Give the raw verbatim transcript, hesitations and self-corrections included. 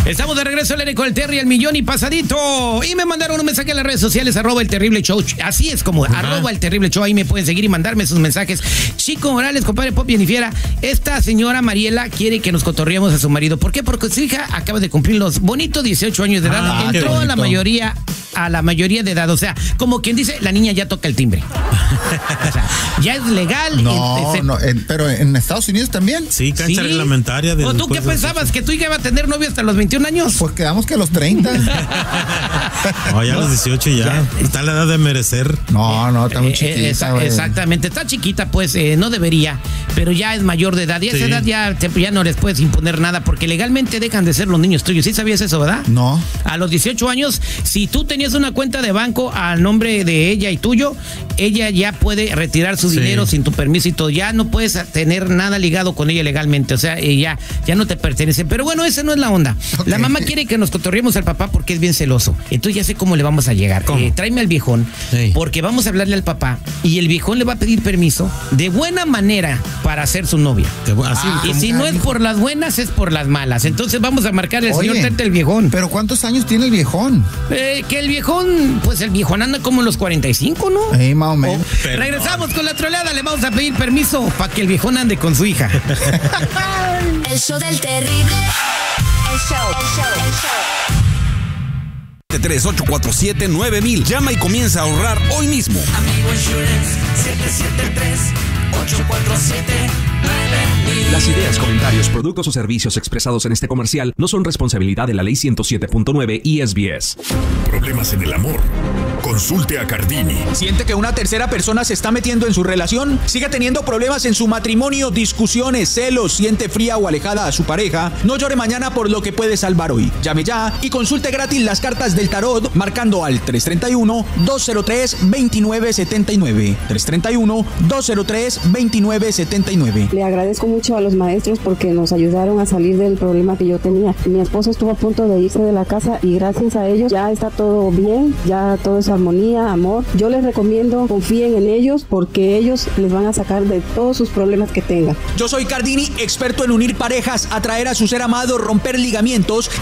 Estamos de regreso al aire con el Terry al millón y pasadito. Y me mandaron un mensaje en las redes sociales, arroba el terrible show. Así es como, Ajá. arroba el terrible show. Ahí me pueden seguir y mandarme sus mensajes. Chico Morales, compadre Pop y Fiera. Esta señora Mariela quiere que nos cotorreemos a su marido. ¿Por qué? Porque su hija acaba de cumplir los bonitos dieciocho años de edad. Ah, Entró a la mayoría, a la mayoría de edad. O sea, como quien dice, la niña ya toca el timbre. O sea, ya es legal. No, y, no en, pero en Estados Unidos también. Sí, cancha ¿Sí? reglamentaria. De ¿O tú qué pensabas? ¿Que tu hija iba a tener novio hasta los veintiún años? Pues quedamos que a los treinta. No, ya a los dieciocho ya. ya. Está la edad de merecer. No, no, está muy chiquita. Eh, esa, exactamente, está chiquita, pues eh, no debería, pero ya es mayor de edad. Y a sí. esa edad ya, te, ya no les puedes imponer nada porque legalmente dejan de ser los niños tuyos. ¿Sí sabías eso, verdad? No. A los dieciocho años, si tú tenías una cuenta de banco al nombre de ella y tuyo, ella ya puede retirar su sí. dinero sin tu permiso y todo. Ya no puedes tener nada ligado con ella legalmente. O sea, ya, ya no te pertenece. Pero bueno, esa no es la onda. Okay. La mamá quiere que nos cotorriemos al papá porque es bien celoso. Entonces ya sé cómo le vamos a llegar. Eh, tráeme al viejón, sí. porque vamos a hablarle al papá y el viejón le va a pedir permiso de buena manera para ser su novia. Así, ah, y si no es por las buenas, es por las malas. Entonces vamos a marcar al Oye, señor Tete el viejón. ¿Pero cuántos años tiene el viejón? Eh, que el viejón, pues el viejón anda como en los cuarenta y cinco, ¿no? Sí, más o menos. Oh, regresamos con la troleada, le vamos a pedir permiso para que el viejón ande con su hija. El show del terrible. El show, el show, el show. tres ocho cuatro siete nueve mil. Llama y comienza a ahorrar hoy mismo. Amigo Insurance siete siete tres ocho cuatro siete nueve mil. Las ideas, comentarios, productos o servicios expresados en este comercial no son responsabilidad de la ley ciento siete punto nueve I S B S. Problemas en el amor. Consulte a Cardini. ¿Siente que una tercera persona se está metiendo en su relación? ¿Sigue teniendo problemas en su matrimonio, discusiones, celos, siente fría o alejada a su pareja? No llore mañana por lo que puede salvar hoy. Llame ya y consulte gratis las cartas del tarot marcando al tres tres uno, dos cero tres, dos nueve siete nueve. tres tres uno, dos cero tres, dos nueve siete nueve. Le agradezco mucho a los maestros porque nos ayudaron a salir del problema que yo tenía. Mi esposo estuvo a punto de irse de la casa y gracias a ellos ya está todo bien, ya todo es armonía, amor. Yo les recomiendo, confíen en ellos porque ellos les van a sacar de todos sus problemas que tengan. Yo soy Cardini, experto en unir parejas, atraer a su ser amado, romper ligamientos